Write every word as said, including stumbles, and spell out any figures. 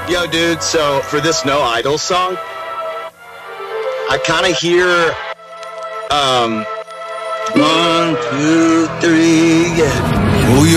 Yo, dude, so for this No Idol song, I kind of hear, um, one, two, three, yeah. Oh, yeah.